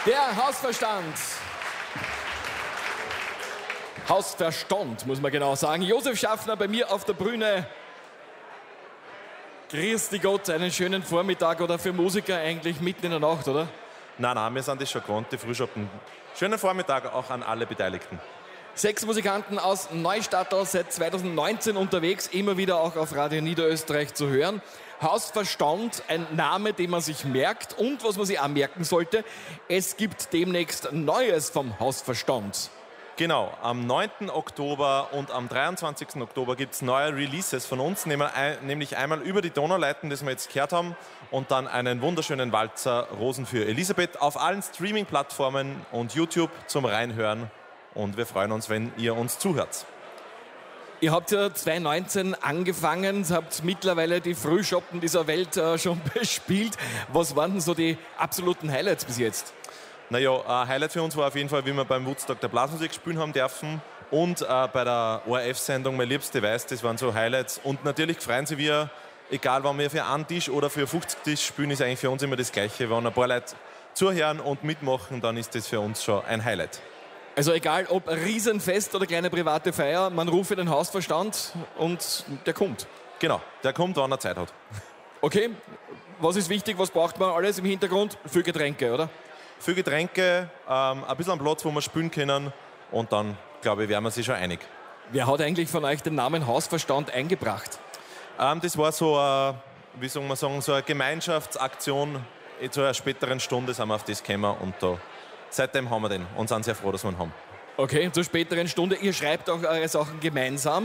Der Hausverstand. Hausverstand, muss man genau sagen. Josef Schaffner bei mir auf der Bühne. Grüß dich Gott, einen schönen Vormittag oder für Musiker eigentlich mitten in der Nacht, oder? Nein, wir sind das schon gewohnt, die Frühschoppen. Schönen Vormittag auch an alle Beteiligten. 6 Musikanten aus Neustattel, seit 2019 unterwegs, immer wieder auch auf Radio Niederösterreich zu hören. Hausverstand, ein Name, den man sich merkt und was man sich auch merken sollte, es gibt demnächst Neues vom Hausverstand. Genau, am 9. Oktober und am 23. Oktober gibt es neue Releases von uns, nämlich einmal über die Donauleiten, das wir jetzt gehört haben, und dann einen wunderschönen Walzer Rosen für Elisabeth auf allen Streaming-Plattformen und YouTube zum Reinhören. Und wir freuen uns, wenn ihr uns zuhört. Ihr habt ja 2019 angefangen, habt mittlerweile die Frühschoppen dieser Welt schon bespielt. Was waren denn so die absoluten Highlights bis jetzt? Naja, ein Highlight für uns war auf jeden Fall, wie wir beim Woodstock der Blasmusik spielen haben dürfen und bei der ORF-Sendung Mein Liebste weiß, das waren so Highlights. Und natürlich freuen sich wir, egal wann wir für einen Tisch oder für 50 Tisch spielen, ist eigentlich für uns immer das Gleiche. Wenn ein paar Leute zuhören und mitmachen, dann ist das für uns schon ein Highlight. Also egal ob Riesenfest oder kleine private Feier, man rufe den Hausverstand und der kommt. Genau, der kommt, wann er Zeit hat. Okay, was ist wichtig, was braucht man alles im Hintergrund? Viel Getränke, oder? Viel Getränke, ein bisschen Platz, wo wir spielen können und dann, glaube ich, wären wir sich schon einig. Wer hat eigentlich von euch den Namen Hausverstand eingebracht? Das war so eine, wie soll man sagen, so eine Gemeinschaftsaktion. Zu einer späteren Stunde sind wir auf das gekommen und da, seitdem haben wir den und sind sehr froh, dass wir ihn haben. Okay, zur späteren Stunde. Ihr schreibt auch eure Sachen gemeinsam.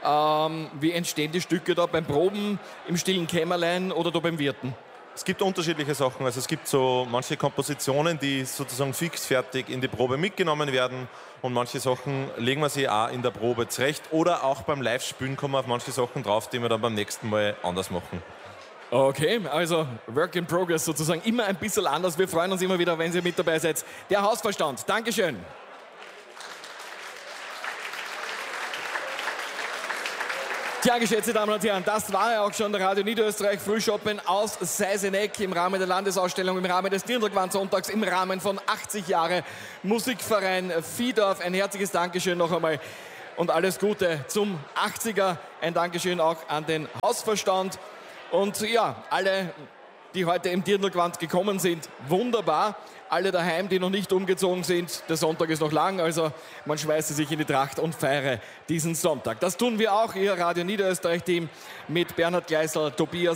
Wie entstehen die Stücke da beim Proben, im stillen Kämmerlein oder da beim Wirten? Es gibt unterschiedliche Sachen. Also es gibt so manche Kompositionen, die sozusagen fixfertig in die Probe mitgenommen werden und manche Sachen legen wir sie auch in der Probe zurecht oder auch beim Live-Spielen kommen wir auf manche Sachen drauf, die wir dann beim nächsten Mal anders machen. Okay, also Work in Progress sozusagen, immer ein bisschen anders. Wir freuen uns immer wieder, wenn ihr mit dabei seid. Der Hausverstand, Dankeschön. Tja, geschätzte Damen und Herren, das war ja auch schon der Radio Niederösterreich Frühschoppen aus Seiseneck im Rahmen der Landesausstellung, im Rahmen des Dirndl-Gewand-Sonntags, im Rahmen von 80 Jahre Musikverein Viehdorf. Ein herzliches Dankeschön noch einmal und alles Gute zum 80er. Ein Dankeschön auch an den Hausverstand. Und ja, alle, die heute im Dirndl-Gewand gekommen sind, wunderbar. Alle daheim, die noch nicht umgezogen sind, der Sonntag ist noch lang, also man schmeißt sich in die Tracht und feiere diesen Sonntag. Das tun wir auch, Ihr Radio Niederösterreich-Team mit Bernhard Gleisel, Tobias